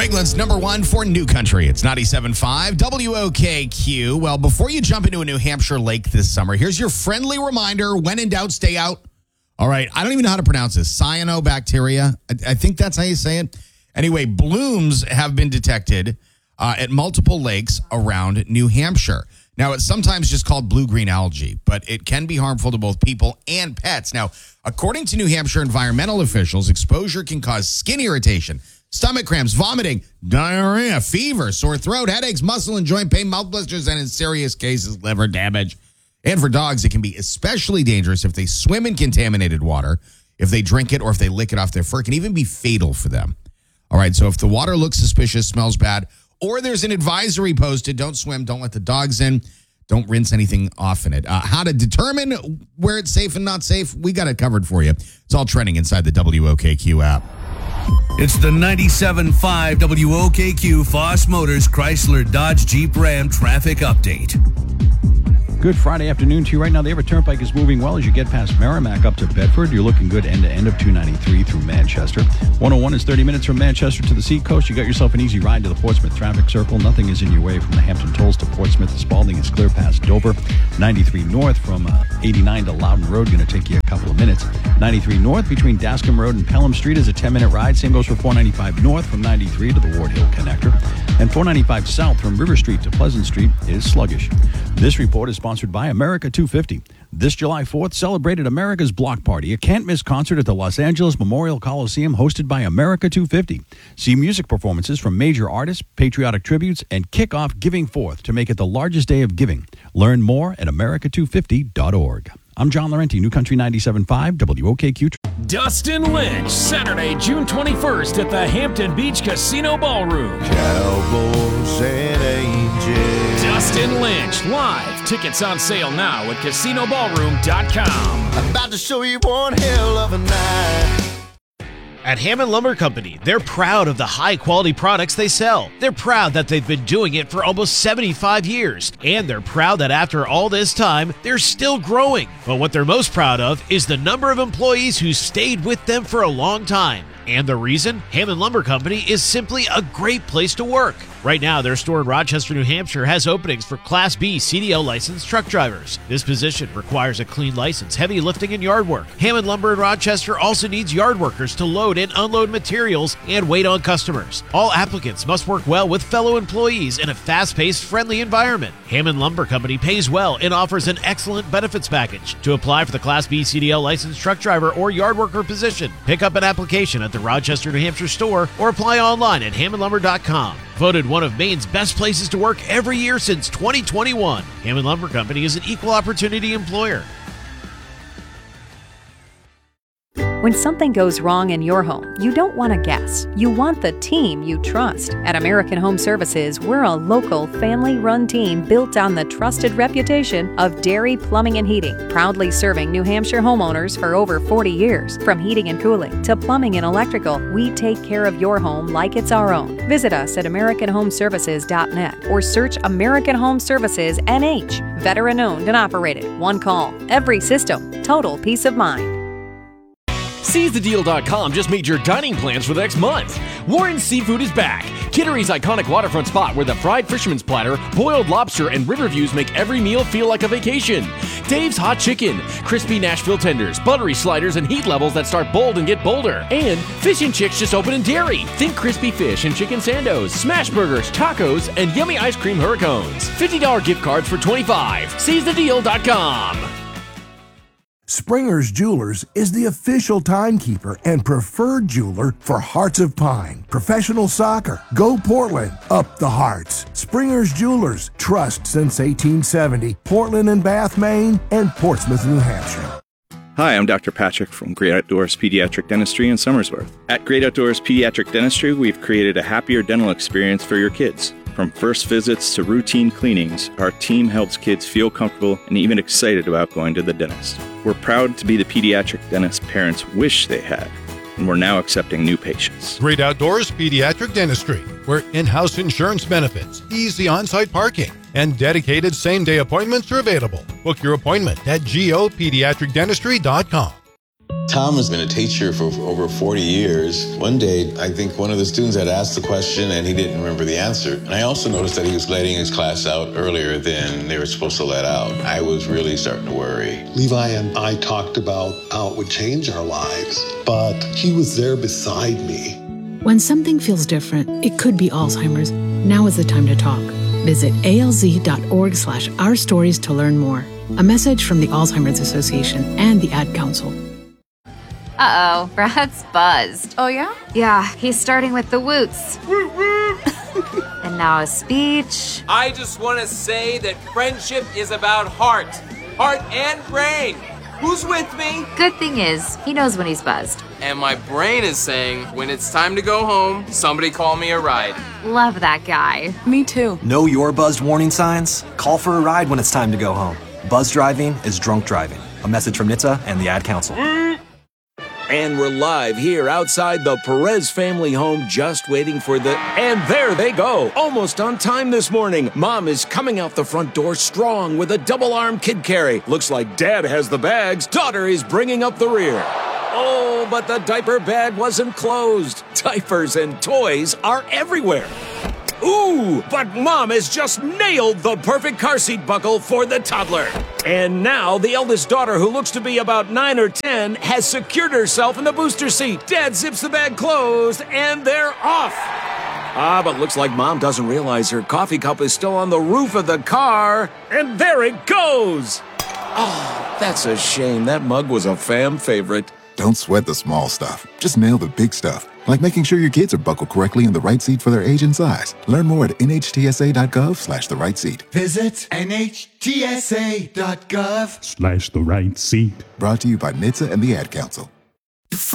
England's number one for New Country. It's 97.5 WOKQ. Well, before you jump into a New Hampshire lake this summer, here's your friendly reminder. When in doubt, stay out. All right. I don't even know how to pronounce this. Cyanobacteria. I think that's how you say it. Anyway, blooms have been detected at multiple lakes around New Hampshire. Now, it's sometimes just called blue-green algae, but it can be harmful to both people and pets. Now, according to New Hampshire environmental officials, exposure can cause skin irritation, stomach cramps, vomiting, diarrhea, fever, sore throat, headaches, muscle and joint pain, mouth blisters, and in serious cases, liver damage. And for dogs, it can be especially dangerous if they swim in contaminated water, if they drink it, or if they lick it off their fur. It can even be fatal for them. All right, so if the water looks suspicious, smells bad, or there's an advisory posted, don't swim, don't let the dogs in, don't rinse anything off in it. How to determine where it's safe and not safe, we got it covered for you. It's all trending inside the WOKQ app. It's the 97.5 WOKQ Foss Motors Chrysler Dodge Jeep Ram traffic update. Good Friday afternoon to you. Right now, the Everett Turnpike is moving well as you get past Merrimack up to Bedford. You're looking good end-to-end of 293 through Manchester. 101 is 30 minutes from Manchester to the Seacoast. You got yourself an easy ride to the Portsmouth traffic circle. Nothing is in your way from the Hampton Tolls to Portsmouth. The Spalding is clear past Dover. 93 north from 89 to Loudon Road, going to take you a couple of minutes. 93 north between Dascombe Road and Pelham Street is a 10-minute ride. Same goes for 495 north from 93 to the Ward Hill connector. And 495 south from River Street to Pleasant Street is sluggish. This report is sponsored by America 250. This July 4th celebrated America's Block Party, a can't-miss concert at the Los Angeles Memorial Coliseum hosted by America 250. See music performances from major artists, patriotic tributes, and kick off Giving Forth to make it the largest day of giving. Learn more at america250.org. I'm John Laurenti, New Country 97.5 WOKQ. Dustin Lynch, Saturday, June 21st at the Hampton Beach Casino Ballroom. Cowboys and Angels. Dustin Lynch, live. Tickets on sale now at casinoballroom.com. About to show you one hell of a night. At Hammond Lumber Company, they're proud of the high-quality products they sell. They're proud that they've been doing it for almost 75 years. And they're proud that after all this time, they're still growing. But what they're most proud of is the number of employees who stayed with them for a long time. And the reason? Hammond Lumber Company is simply a great place to work. Right now, their store in Rochester, New Hampshire has openings for Class B CDL licensed truck drivers. This position requires a clean license, heavy lifting, and yard work. Hammond Lumber in Rochester also needs yard workers to load and unload materials and wait on customers. All applicants must work well with fellow employees in a fast-paced, friendly environment. Hammond Lumber Company pays well and offers an excellent benefits package. To apply for the Class B CDL licensed truck driver or yard worker position, pick up an application at the Rochester, New Hampshire store or apply online at hammondlumber.com. Voted one of Maine's best places to work every year since 2021. Hammond Lumber Company is an equal opportunity employer. When something goes wrong in your home, you don't want to guess. You want the team you trust. At American Home Services, we're a local, family-run team built on the trusted reputation of Dairy Plumbing and Heating, proudly serving New Hampshire homeowners for over 40 years. From heating and cooling to plumbing and electrical, we take care of your home like it's our own. Visit us at AmericanHomeservices.net or search American Home Services NH. Veteran-owned and operated. One call. Every system. Total peace of mind. SeizeTheDeal.com just made your dining plans for the next month. Warren Seafood is back. Kittery's iconic waterfront spot where the fried fisherman's platter, boiled lobster, and river views make every meal feel like a vacation. Dave's Hot Chicken, crispy Nashville tenders, buttery sliders, and heat levels that start bold and get bolder. And Fish and Chicks just opened in Derry. Think crispy fish and chicken sandos, smash burgers, tacos, and yummy ice cream hurricanes. $50 gift cards for $25. SeizeTheDeal.com. Springer's Jewelers is the official timekeeper and preferred jeweler for Hearts of Pine, professional soccer, Go Portland, up the Hearts. Springer's Jewelers, trust since 1870, Portland and Bath, Maine, and Portsmouth, New Hampshire. Hi, I'm Dr. Patrick from Great Outdoors Pediatric Dentistry in Somersworth. At Great Outdoors Pediatric Dentistry, we've created a happier dental experience for your kids. From first visits to routine cleanings, our team helps kids feel comfortable and even excited about going to the dentist. We're proud to be the pediatric dentist parents wish they had, and we're now accepting new patients. Great Outdoors Pediatric Dentistry, where in-house insurance benefits, easy on-site parking, and dedicated same-day appointments are available. Book your appointment at gopediatricdentistry.com. Tom has been a teacher for over 40 years. One day, I think one of the students had asked the question and he didn't remember the answer. And I also noticed that he was letting his class out earlier than they were supposed to let out. I was really starting to worry. Levi and I talked about how it would change our lives, but he was there beside me. When something feels different, it could be Alzheimer's. Now is the time to talk. Visit alz.org/ourstories to learn more. A message from the Alzheimer's Association and the Ad Council. Uh-oh, Brad's buzzed. Oh, yeah? Yeah, he's starting with the woots. And now a speech. I just want to say that friendship is about heart and brain. Who's with me? Good thing is, he knows when he's buzzed. And my brain is saying, when it's time to go home, somebody call me a ride. Love that guy. Me too. Know your buzzed warning signs? Call for a ride when it's time to go home. Buzz driving is drunk driving. A message from NHTSA and the Ad Council. And we're live here outside the Perez family home, just waiting for the... And there they go! Almost on time this morning. Mom is coming out the front door strong with a double-arm kid carry. Looks like Dad has the bags. Daughter is bringing up the rear. Oh, but the diaper bag wasn't closed. Diapers and toys are everywhere. Ooh, but Mom has just nailed the perfect car seat buckle for the toddler. And now the eldest daughter, who looks to be about 9 or 10, has secured herself in the booster seat. Dad zips the bag closed, and they're off. But looks like Mom doesn't realize her coffee cup is still on the roof of the car. And there it goes. Oh, that's a shame. That mug was a fam favorite. Don't sweat the small stuff. Just nail the big stuff. Like making sure your kids are buckled correctly in the right seat for their age and size. Learn more at nhtsa.gov/the right seat. Visit nhtsa.gov/the right seat. Brought to you by NHTSA and the Ad Council.